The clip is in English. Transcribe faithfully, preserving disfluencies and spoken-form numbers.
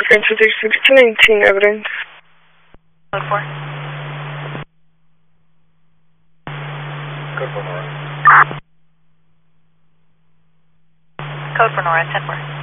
Introduce sixteen nineteen evidence. Code four. Code for Nora. Code for Nora, ten four.